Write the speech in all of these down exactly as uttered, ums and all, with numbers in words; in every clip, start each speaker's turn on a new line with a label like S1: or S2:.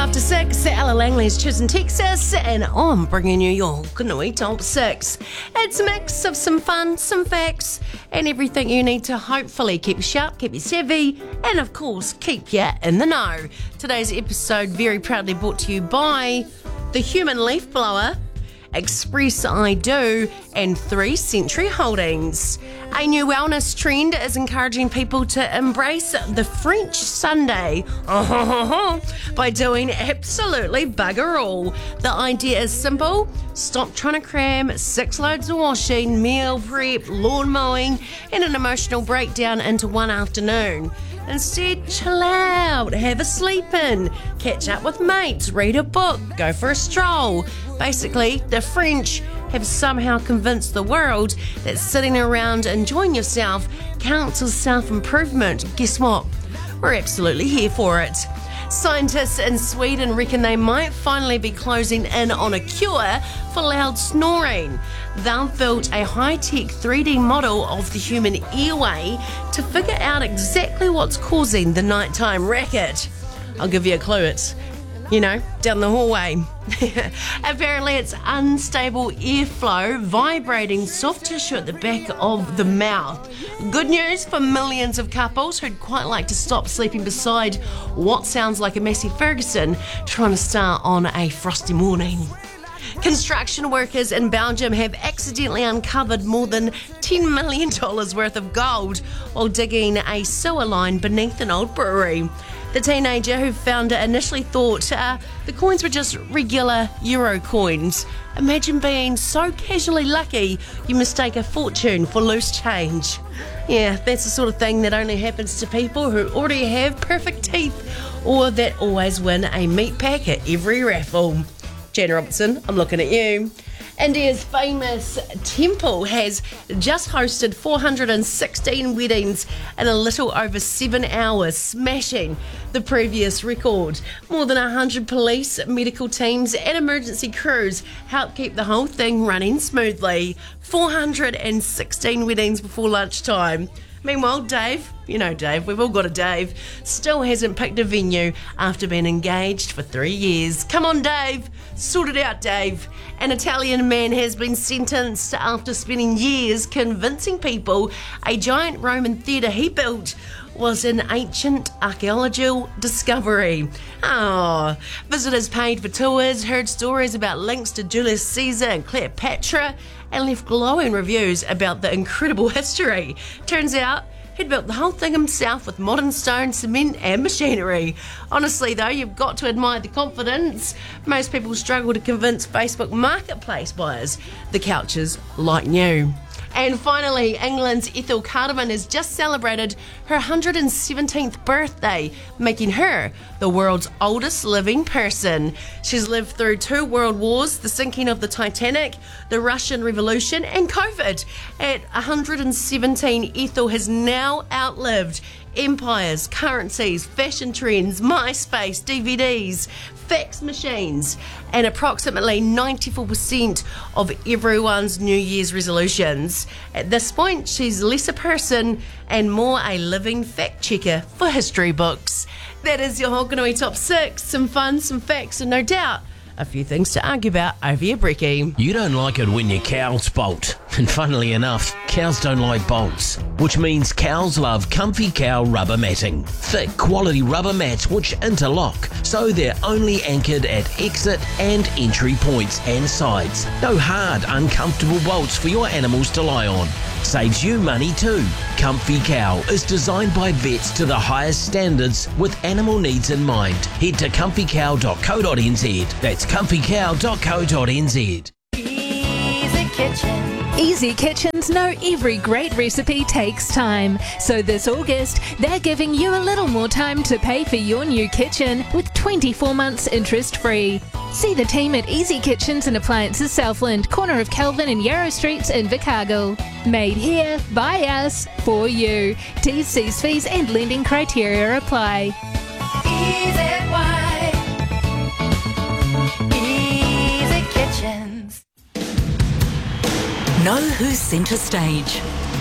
S1: after six, Ella Langley's chosen Texas, and I'm bringing you your Hokanui Top six. It's a mix of some fun, some facts, and everything you need to hopefully keep you sharp, keep you savvy, and of course, keep you in the know. Today's episode very proudly brought to you by the Human Leaf Blower, Express I Do, and Three Century Holdings. A new wellness trend is encouraging people to embrace the French Sunday by doing absolutely bugger all. The idea is simple: stop trying to cram six loads of washing, meal prep, lawn mowing, and an emotional breakdown into one afternoon. Instead, chill out, have a sleep in, catch up with mates, read a book, go for a stroll. Basically, the French have somehow convinced the world that sitting around enjoying yourself counts as self-improvement. Guess what? We're absolutely here for it. Scientists in Sweden reckon they might finally be closing in on a cure for loud snoring. They've built a high-tech three D model of the human airway to figure out exactly what's causing the nighttime racket. I'll give you a clue. It's, you know, down the hallway. Apparently it's unstable airflow vibrating soft tissue at the back of the mouth. Good news for millions of couples who'd quite like to stop sleeping beside what sounds like a Massey Ferguson trying to start on a frosty morning. Construction workers in Belgium have accidentally uncovered more than ten million dollars worth of gold while digging a sewer line beneath an old brewery. The teenager who found it initially thought uh, the coins were just regular euro coins. Imagine being so casually lucky you mistake a fortune for loose change. Yeah, that's the sort of thing that only happens to people who already have perfect teeth or that always win a meat pack at every raffle. Jen Robertson, I'm looking at you. India's famous temple has just hosted four hundred sixteen weddings in a little over seven hours, smashing the previous record. More than one hundred police, medical teams and emergency crews helped keep the whole thing running smoothly. four hundred sixteen weddings before lunchtime. Meanwhile, Dave, you know Dave, we've all got a Dave, still hasn't picked a venue after being engaged for three years. Come on, Dave, sort it out, Dave. An Italian man has been sentenced after spending years convincing people a giant Roman theatre he built was an ancient archaeological discovery. Oh, visitors paid for tours, heard stories about links to Julius Caesar and Cleopatra, and left glowing reviews about the incredible history. Turns out, he'd built the whole thing himself with modern stone, cement and machinery. Honestly though, you've got to admire the confidence. Most people struggle to convince Facebook Marketplace buyers the couch is like new. And finally, England's Ethel Carterman has just celebrated her one hundred seventeenth birthday, making her the world's oldest living person. She's lived through two world wars, the sinking of the Titanic, the Russian Revolution, and COVID. At one hundred seventeen, Ethel has now outlived empires, currencies, fashion trends, MySpace, D V Ds, fax machines, and approximately ninety-four percent of everyone's New Year's resolutions. At this point, she's less a person and more a living fact checker for history books. That is your Hokanui Top six. Some fun, some facts, and no doubt a few things to argue about over your brekkie.
S2: You don't like it when your cows bolt. And funnily enough, cows don't like bolts, which means cows love Comfy Cow rubber matting. Thick, quality rubber mats which interlock, so they're only anchored at exit and entry points and sides. No hard, uncomfortable bolts for your animals to lie on. Saves you money too. Comfy Cow is designed by vets to the highest standards with animal needs in mind. Head to comfy cow dot co dot n z. That's comfy cow dot co dot n z.
S3: Easy Kitchen. Easy Kitchens know every great recipe takes time. So this August, they're giving you a little more time to pay for your new kitchen with twenty-four months interest-free. See the team at Easy Kitchens and Appliances Southland, corner of Kelvin and Yarrow Streets in Invercargill. Made here, by us, for you. T's, C's, fees and lending criteria apply. Easy Easy Kitchens.
S4: Know who's centre stage.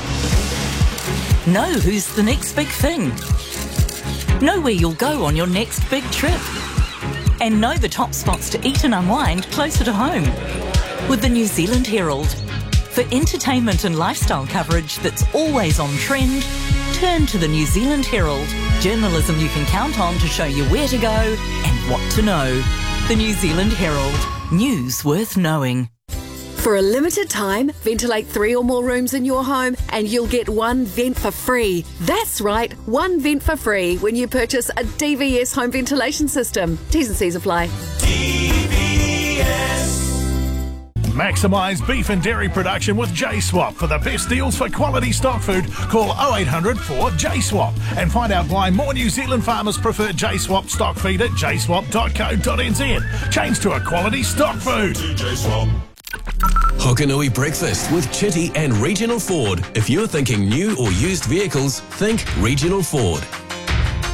S4: Know who's the next big thing. Know where you'll go on your next big trip. and know the top spots to eat and unwind closer to home. With the New Zealand Herald. For entertainment and lifestyle coverage that's always on trend, turn to the New Zealand Herald. Journalism you can count on to show you where to go and what to know. The New Zealand Herald. News worth knowing.
S5: For a limited time, ventilate three or more rooms in your home and you'll get one vent for free. That's right, one vent for free when you purchase a D V S home ventilation system. T's and C's apply.
S6: D V S. Maximise beef and dairy production with J Swap. For the best deals for quality stock food, call oh eight hundred four J swap and find out why more New Zealand farmers prefer J Swap stock feed at j swap dot co dot n z. Change to a quality stock food. J Swap.
S7: Hokanui Breakfast with Chitty and Regional Ford. If you're thinking new or used vehicles, think Regional Ford.